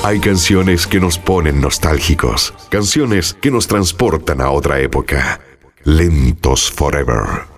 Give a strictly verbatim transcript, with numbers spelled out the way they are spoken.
Hay canciones que nos ponen nostálgicos, canciones que nos transportan a otra época. Lentos Forever.